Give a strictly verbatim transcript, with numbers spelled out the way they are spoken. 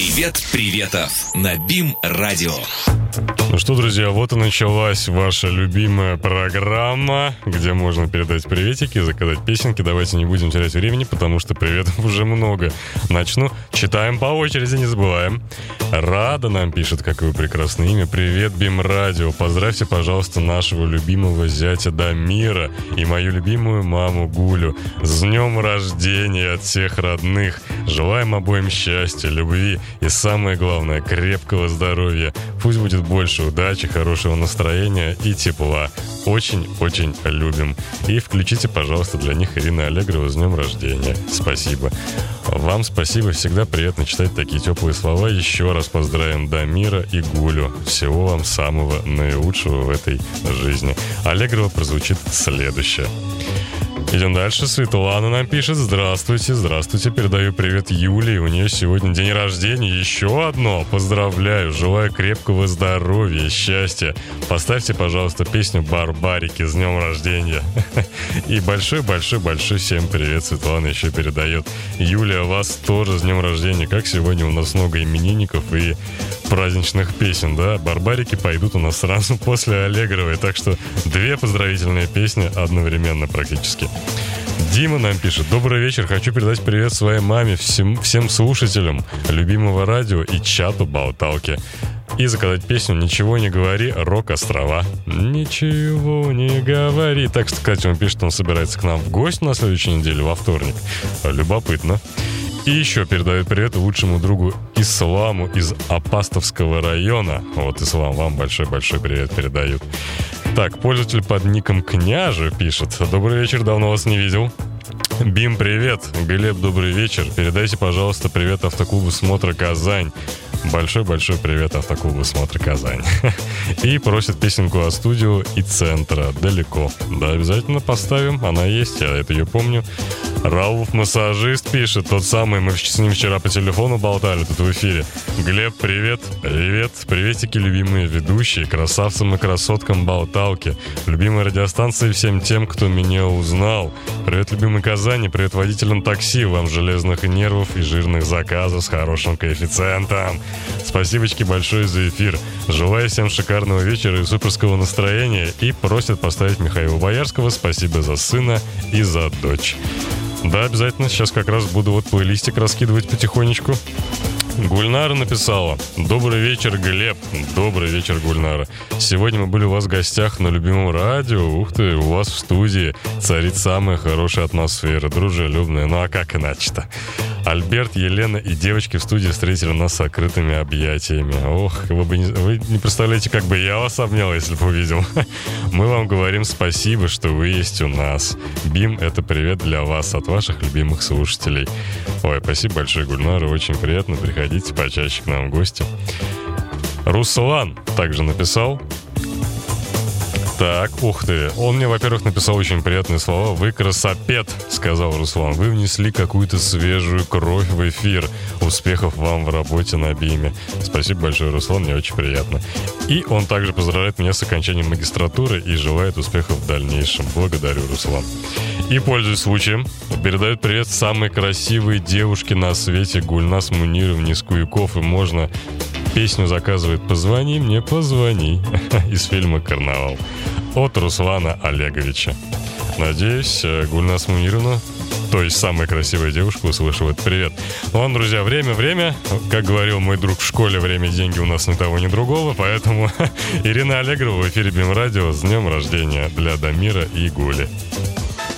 Привет приветов на БИМ-радио. Ну что, друзья, вот и началась ваша любимая программа, где можно передать приветики, заказать песенки. Давайте не будем терять времени, потому что приветов уже много. Начну. Читаем по очереди, не забываем. Рада нам пишет, какое прекрасное имя. Привет, БИМ-радио. Поздравьте, пожалуйста, нашего любимого зятя Дамира и мою любимую маму Гулю. С днем рождения от всех родных. Желаем обоим счастья, любви и, самое главное, крепкого здоровья. Пусть будет больше удачи, хорошего настроения и тепла. Очень-очень любим. И включите, пожалуйста, для них Ирина Аллегрова «С днем рождения». Спасибо. Вам спасибо. Всегда приятно читать такие теплые слова. Еще раз поздравим Дамира и Гулю. Всего вам самого наилучшего в этой жизни. Аллегрова прозвучит следующее. Идем дальше. Светлана нам пишет. Здравствуйте, здравствуйте. Передаю привет Юле. У нее сегодня день рождения. Еще одно. Поздравляю. Желаю крепкого здоровья, счастья. Поставьте, пожалуйста, песню «Барбарики» с днем рождения. И большой-большой-большой всем привет. Светлана еще передает. Юлия, вас тоже с днем рождения. Как сегодня у нас много именинников и праздничных песен, да? «Барбарики» пойдут у нас сразу после Аллегровой. Так что две поздравительные песни одновременно практически. Дима нам пишет. Добрый вечер. Хочу передать привет своей маме, всем, всем слушателям любимого радио и чату болталки. И заказать песню «Ничего не говори, Рок-острова». Ничего не говори. Так что, кстати, он пишет, что он собирается к нам в гости на следующей неделе, во вторник. Любопытно. И еще передает привет лучшему другу Исламу из Апастовского района. Вот, Ислам, вам большой-большой привет передают. Так, пользователь под ником Княжа пишет. Добрый вечер, давно вас не видел. Бим, привет. Глеб, добрый вечер. Передайте, пожалуйста, привет автоклубу «Смотра Казань». Большой-большой привет автоклубу «Смотра Казань». И просит песенку о студио и центра «Далеко». Да, обязательно поставим. Она есть, я это ее помню. Рауф массажист пишет. Тот самый, мы с ним вчера по телефону болтали тут в эфире. Глеб, привет. Привет. Приветики, любимые ведущие, красавцам и красоткам болталки. Любимой радиостанции всем тем, кто меня узнал. Привет, любимой Казани. Привет водителям такси. Вам железных нервов и жирных заказов с хорошим коэффициентом. Спасибочки большое за эфир. Желаю всем шикарного вечера и суперского настроения. И просят поставить Михаила Боярского «Спасибо за сына и за дочь». Да, обязательно. Сейчас как раз буду вот плейлистик раскидывать потихонечку. Гульнара написала. Добрый вечер, Глеб. Добрый вечер, Гульнара. Сегодня мы были у вас в гостях на любимом радио. Ух ты, у вас в студии царит самая хорошая атмосфера, дружелюбная. Ну а как иначе-то? Альберт, Елена и девочки в студии встретили нас с открытыми объятиями. Ох, вы, бы не, вы не представляете, как бы я вас обнял, если бы увидел. Мы вам говорим спасибо, что вы есть у нас. Бим, это привет для вас от ваших любимых слушателей. Ой, спасибо большое, Гульнара, очень приятно. Приходите почаще к нам в гости. Руслан также написал. Так, ух ты. Он мне, во-первых, написал очень приятные слова. «Вы красопет», — сказал Руслан. «Вы внесли какую-то свежую кровь в эфир. Успехов вам в работе на БИМе». Спасибо большое, Руслан, мне очень приятно. И он также поздравляет меня с окончанием магистратуры и желает успехов в дальнейшем. Благодарю, Руслан. И, пользуясь случаем, передает привет самой красивой девушке на свете Гульнас Мунировне из Куяков. И можно... Песню заказывает «Позвони мне, позвони» из фильма «Карнавал» от Руслана Олеговича. Надеюсь, Гульнас Мунировна, то есть самая красивая девушка, услышала этот привет. Ну ладно, друзья, время, время. Как говорил мой друг в школе, время, деньги у нас ни того, ни другого. Поэтому Ирина Аллегрова в эфире БИМ-радио с днем рождения для Дамира и Гули.